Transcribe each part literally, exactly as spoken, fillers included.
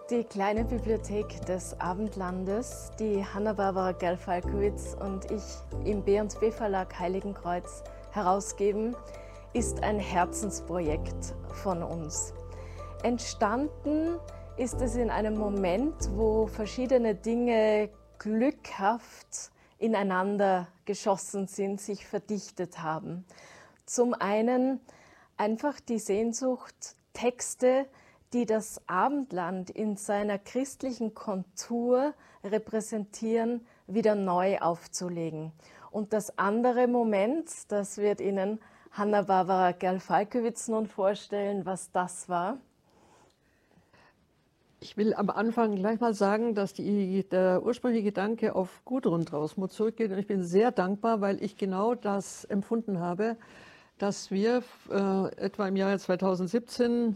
Die kleine Bibliothek des Abendlandes, die Hanna-Barbara Gerl-Falkowitz und ich im B und B Verlag Heiligenkreuz herausgeben, ist ein Herzensprojekt von uns. Entstanden ist es in einem Moment, wo verschiedene Dinge glückhaft ineinander geschossen sind, sich verdichtet haben. Zum einen einfach die Sehnsucht, Texte, die das Abendland in seiner christlichen Kontur repräsentieren, wieder neu aufzulegen. Und das andere Moment, das wird Ihnen Hanna-Barbara Gerl-Falkowitz nun vorstellen, was das war. Ich will am Anfang gleich mal sagen, dass die, der ursprüngliche Gedanke auf Gudrun Trausmuth zurückgeht. Und ich bin sehr dankbar, weil ich genau das empfunden habe, dass wir äh, etwa im Jahre zweitausendsiebzehn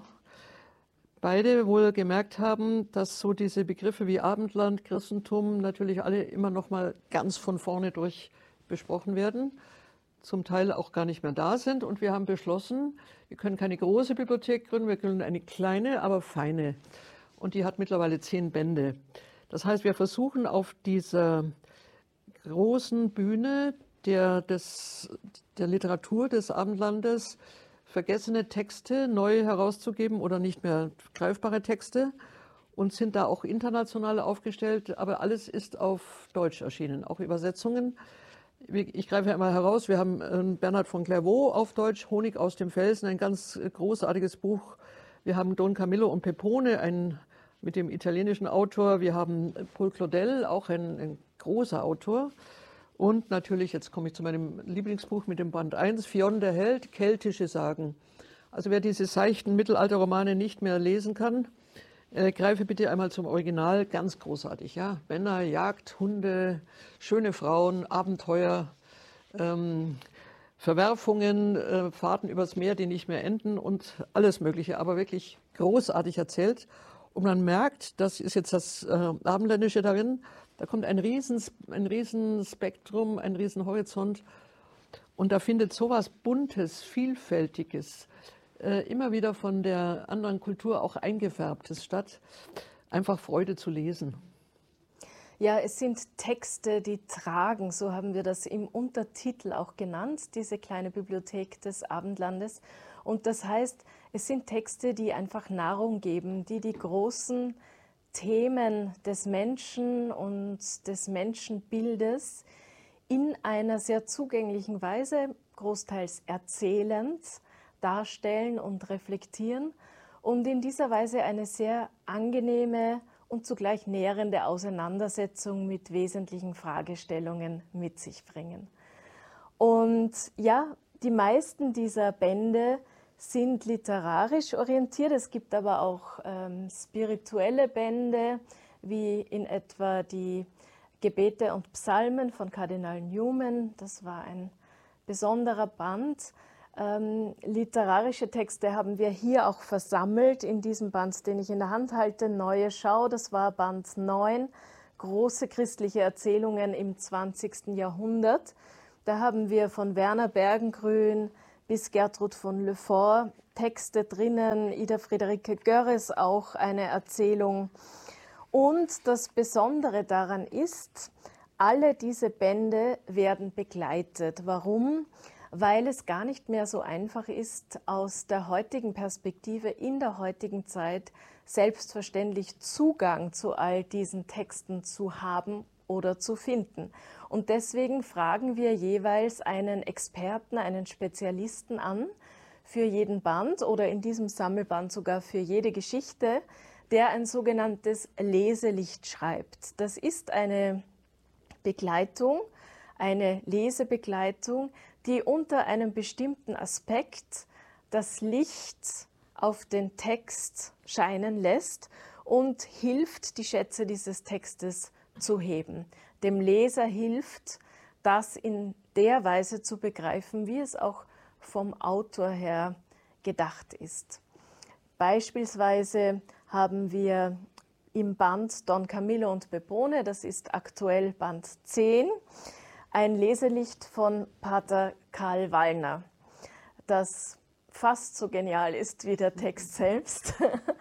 beide wohl gemerkt haben, dass so diese Begriffe wie Abendland, Christentum natürlich alle immer noch mal ganz von vorne durch besprochen werden, zum Teil auch gar nicht mehr da sind. Und wir haben beschlossen, wir können keine große Bibliothek gründen, wir gründen eine kleine, aber feine. Und die hat mittlerweile zehn Bände. Das heißt, wir versuchen auf dieser großen Bühne der, des, der Literatur des Abendlandes vergessene Texte neu herauszugeben oder nicht mehr greifbare Texte und sind da auch international aufgestellt, aber alles ist auf Deutsch erschienen, auch Übersetzungen. Ich greife ja einmal heraus, wir haben Bernhard von Clairvaux auf Deutsch, Honig aus dem Felsen, ein ganz großartiges Buch. Wir haben Don Camillo und Pepone, ein mit dem italienischen Autor. Wir haben Paul Claudel, auch ein, ein großer Autor. Und natürlich, jetzt komme ich zu meinem Lieblingsbuch mit dem Band eins, Fionn der Held, keltische Sagen. Also wer diese seichten Mittelalterromane nicht mehr lesen kann, äh, greife bitte einmal zum Original, ganz großartig. Ja? Männer, Jagd, Hunde, schöne Frauen, Abenteuer, ähm, Verwerfungen, äh, Fahrten übers Meer, die nicht mehr enden und alles Mögliche, aber wirklich großartig erzählt. Und man merkt, das ist jetzt das äh, Abendländische darin, da kommt ein riesen, ein riesen Spektrum, ein riesen Horizont und da findet sowas Buntes, Vielfältiges, äh, immer wieder von der anderen Kultur auch eingefärbtes statt. Einfach Freude zu lesen. Ja, es sind Texte, die tragen, so haben wir das im Untertitel auch genannt, diese kleine Bibliothek des Abendlandes. Und das heißt, es sind Texte, die einfach Nahrung geben, die die großen Themen des Menschen und des Menschenbildes in einer sehr zugänglichen Weise, großteils erzählend, darstellen und reflektieren und in dieser Weise eine sehr angenehme und zugleich nährende Auseinandersetzung mit wesentlichen Fragestellungen mit sich bringen. Und ja, die meisten dieser Bände sind literarisch orientiert. Es gibt aber auch ähm, spirituelle Bände, wie in etwa die Gebete und Psalmen von Kardinal Newman. Das war ein besonderer Band. Ähm, literarische Texte haben wir hier auch versammelt in diesem Band, den ich in der Hand halte, Neue Schau. Das war Band neun, große christliche Erzählungen im zwanzigsten Jahrhundert. Da haben wir von Werner Bergengruen bis Gertrud von Le Fort Texte drinnen, Ida Friederike Görres auch eine Erzählung. Und das Besondere daran ist, alle diese Bände werden begleitet. Warum? Weil es gar nicht mehr so einfach ist, aus der heutigen Perspektive, in der heutigen Zeit, selbstverständlich Zugang zu all diesen Texten zu haben oder zu finden. Und deswegen fragen wir jeweils einen Experten, einen Spezialisten an, für jeden Band oder in diesem Sammelband sogar für jede Geschichte, der ein sogenanntes Leselicht schreibt. Das ist eine Begleitung, eine Lesebegleitung, die unter einem bestimmten Aspekt das Licht auf den Text scheinen lässt und hilft, die Schätze dieses Textes zu heben. Dem Leser hilft, das in der Weise zu begreifen, wie es auch vom Autor her gedacht ist. Beispielsweise haben wir im Band Don Camillo und Pepone, das ist aktuell Band zehn, ein Leselicht von Pater Karl Wallner, das fast so genial ist wie der Text selbst.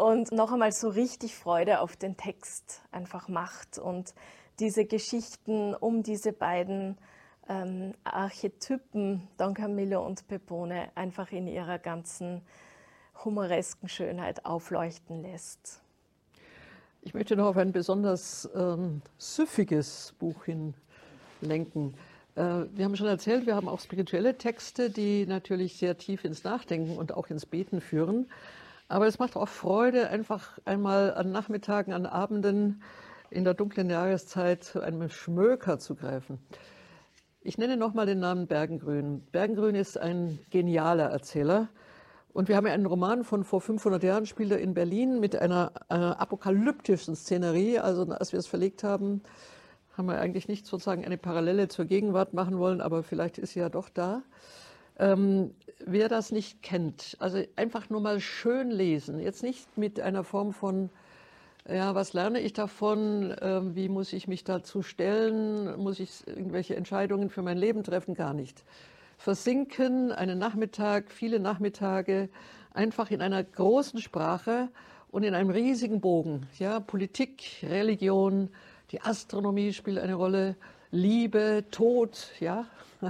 und noch einmal so richtig Freude auf den Text einfach macht und diese Geschichten um diese beiden ähm, Archetypen, Don Camillo und Pepone, einfach in ihrer ganzen humoresken Schönheit aufleuchten lässt. Ich möchte noch auf ein besonders ähm, süffiges Buch hinlenken. Äh, wir haben schon erzählt, wir haben auch spirituelle Texte, die natürlich sehr tief ins Nachdenken und auch ins Beten führen. Aber es macht auch Freude, einfach einmal an Nachmittagen, an Abenden in der dunklen Jahreszeit zu einem Schmöker zu greifen. Ich nenne nochmal den Namen Bergengruen. Bergengruen ist ein genialer Erzähler. Und wir haben ja einen Roman von vor fünfhundert Jahren, spielt er in Berlin mit einer äh, apokalyptischen Szenerie. Also als wir es verlegt haben, haben wir eigentlich nicht sozusagen eine Parallele zur Gegenwart machen wollen, aber vielleicht ist sie ja doch da. Ähm, wer das nicht kennt, also einfach nur mal schön lesen, jetzt nicht mit einer Form von, ja, was lerne ich davon, ähm, wie muss ich mich dazu stellen, muss ich irgendwelche Entscheidungen für mein Leben treffen, gar nicht. Versinken, einen Nachmittag, viele Nachmittage, einfach in einer großen Sprache und in einem riesigen Bogen. Ja, Politik, Religion, die Astronomie spielt eine Rolle, Liebe, Tod, ja.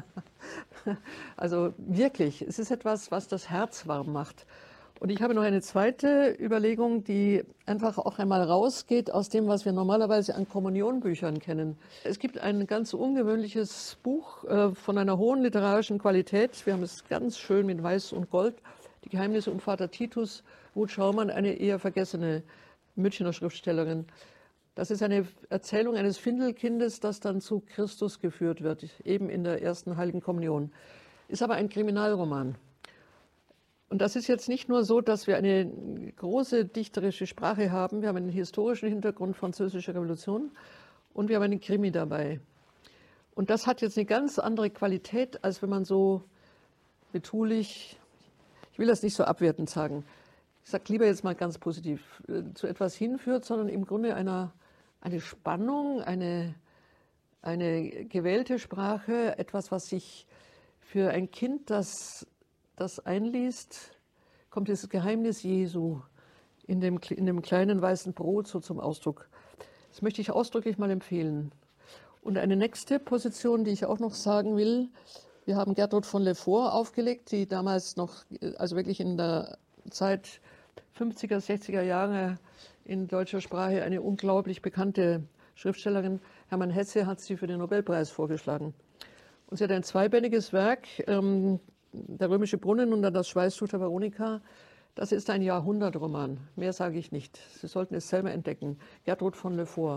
Also wirklich, es ist etwas, was das Herz warm macht. Und ich habe noch eine zweite Überlegung, die einfach auch einmal rausgeht aus dem, was wir normalerweise an Kommunionbüchern kennen. Es gibt ein ganz ungewöhnliches Buch äh, von einer hohen literarischen Qualität. Wir haben es ganz schön mit Weiß und Gold. Die Geheimnisse um Vater Titus, Ruth Schaumann, eine eher vergessene Münchner Schriftstellerin. Das ist eine Erzählung eines Findelkindes, das dann zu Christus geführt wird, eben in der ersten Heiligen Kommunion. Ist aber ein Kriminalroman. Und das ist jetzt nicht nur so, dass wir eine große dichterische Sprache haben, wir haben einen historischen Hintergrund, Französische Revolution, und wir haben einen Krimi dabei. Und das hat jetzt eine ganz andere Qualität, als wenn man so betulich, ich will das nicht so abwertend sagen, ich sage lieber jetzt mal ganz positiv, zu etwas hinführt, sondern im Grunde einer, eine Spannung, eine, eine gewählte Sprache, etwas, was sich für ein Kind, das das einliest, kommt dieses Geheimnis Jesu in dem, in dem kleinen weißen Brot so zum Ausdruck. Das möchte ich ausdrücklich mal empfehlen. Und eine nächste Position, die ich auch noch sagen will, wir haben Gertrud von Lefort aufgelegt, die damals noch, also wirklich in der Zeit fünfziger, sechziger Jahre in deutscher Sprache eine unglaublich bekannte Schriftstellerin. Hermann Hesse hat sie für den Nobelpreis vorgeschlagen. Und sie hat ein zweibändiges Werk, ähm, Der römische Brunnen und dann das Schweißtuch der Veronika. Das ist ein Jahrhundertroman. Mehr sage ich nicht. Sie sollten es selber entdecken. Gertrud von Lefort.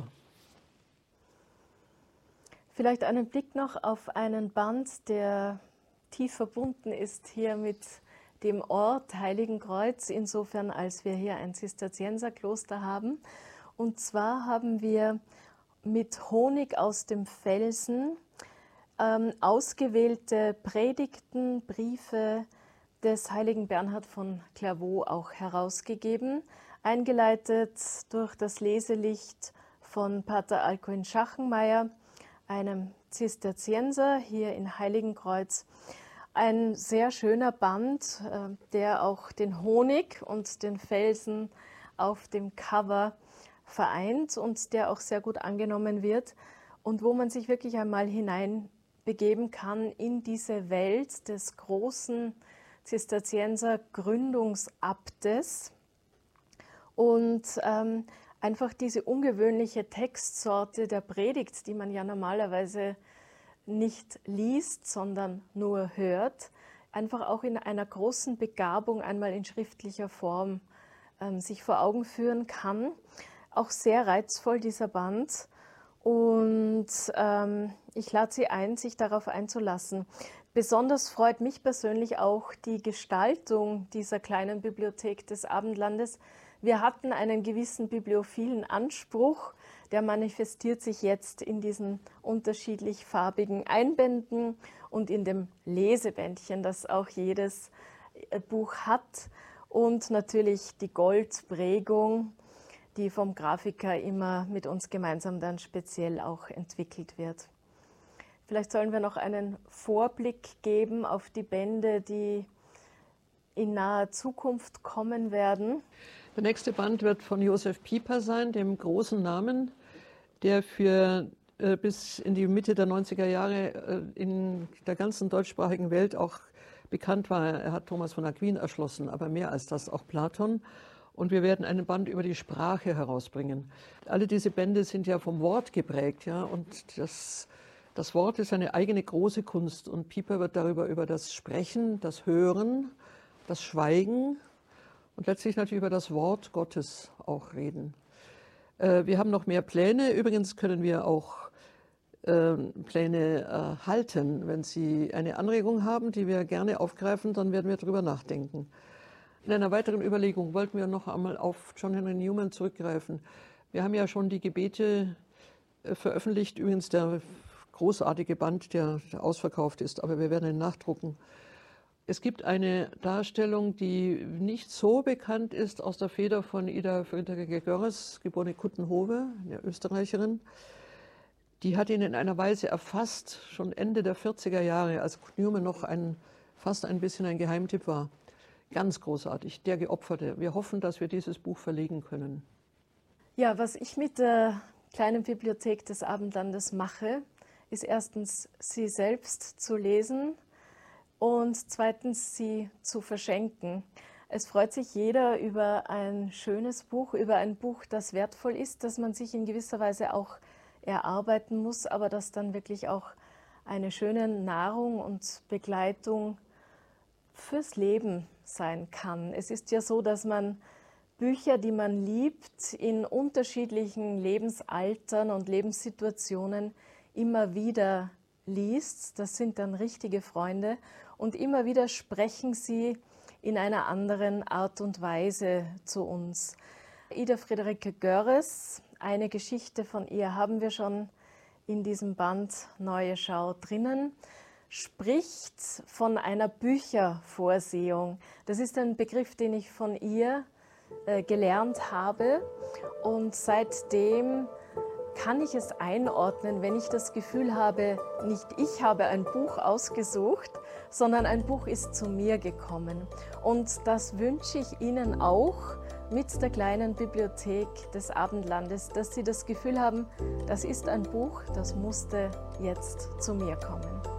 Vielleicht einen Blick noch auf einen Band, der tief verbunden ist hier mit dem Ort Heiligenkreuz, insofern als wir hier ein Zisterzienserkloster haben. Und zwar haben wir mit Honig aus dem Felsen ähm, ausgewählte Predigten, Briefe des heiligen Bernhard von Clairvaux auch herausgegeben, eingeleitet durch das Leselicht von Pater Alkuin Schachenmeier, einem Zisterzienser hier in Heiligenkreuz. Ein sehr schöner Band, der auch den Honig und den Felsen auf dem Cover vereint und der auch sehr gut angenommen wird und wo man sich wirklich einmal hineinbegeben kann in diese Welt des großen Zisterzienser Gründungsabtes und ähm, einfach diese ungewöhnliche Textsorte der Predigt, die man ja normalerweise nicht liest, sondern nur hört, einfach auch in einer großen Begabung einmal in schriftlicher Form ähm, sich vor Augen führen kann. Auch sehr reizvoll dieser Band und ähm, ich lade Sie ein, sich darauf einzulassen. Besonders freut mich persönlich auch die Gestaltung dieser kleinen Bibliothek des Abendlandes. Wir hatten einen gewissen bibliophilen Anspruch, der manifestiert sich jetzt in diesen unterschiedlich farbigen Einbänden und in dem Lesebändchen, das auch jedes Buch hat. Und natürlich die Goldprägung, die vom Grafiker immer mit uns gemeinsam dann speziell auch entwickelt wird. Vielleicht sollen wir noch einen Vorblick geben auf die Bände, die in naher Zukunft kommen werden. Der nächste Band wird von Josef Pieper sein, dem großen Namen, der für äh, bis in die Mitte der neunziger Jahre äh, in der ganzen deutschsprachigen Welt auch bekannt war. Er hat Thomas von Aquin erschlossen, aber mehr als das auch Platon. Und wir werden einen Band über die Sprache herausbringen. Alle diese Bände sind ja vom Wort geprägt, ja, und das, das Wort ist eine eigene große Kunst. Und Pieper wird darüber über das Sprechen, das Hören, das Schweigen und letztlich natürlich über das Wort Gottes auch reden. Äh, wir haben noch mehr Pläne. Übrigens können wir auch äh, Pläne äh, halten. Wenn Sie eine Anregung haben, die wir gerne aufgreifen, dann werden wir darüber nachdenken. In einer weiteren Überlegung wollten wir noch einmal auf John Henry Newman zurückgreifen. Wir haben ja schon die Gebete äh, veröffentlicht, übrigens der großartige Band, der, der ausverkauft ist, aber wir werden ihn nachdrucken. Es gibt eine Darstellung, die nicht so bekannt ist, aus der Feder von Ida Friederike-Görres, geborene Kuttenhove, eine Österreicherin. Die hat ihn in einer Weise erfasst, schon Ende der vierziger Jahre, als Newman noch ein, fast ein bisschen ein Geheimtipp war. Ganz großartig, der Geopferte. Wir hoffen, dass wir dieses Buch verlegen können. Ja, was ich mit der kleinen Bibliothek des Abendlandes mache, ist erstens, sie selbst zu lesen und zweitens, sie zu verschenken. Es freut sich jeder über ein schönes Buch, über ein Buch, das wertvoll ist, das man sich in gewisser Weise auch erarbeiten muss, aber das dann wirklich auch eine schöne Nahrung und Begleitung fürs Leben sein kann. Es ist ja so, dass man Bücher, die man liebt, in unterschiedlichen Lebensaltern und Lebenssituationen immer wieder liest. Das sind dann richtige Freunde und immer wieder sprechen sie in einer anderen Art und Weise zu uns. Ida Friederike-Görres, eine Geschichte von ihr haben wir schon in diesem Band Neue Schau drinnen, spricht von einer Büchervorsehung. Das ist ein Begriff, den ich von ihr äh, gelernt habe und seitdem kann ich es einordnen, wenn ich das Gefühl habe, nicht ich habe ein Buch ausgesucht, sondern ein Buch ist zu mir gekommen. Und das wünsche ich Ihnen auch mit der kleinen Bibliothek des Abendlandes, dass Sie das Gefühl haben, das ist ein Buch, das musste jetzt zu mir kommen.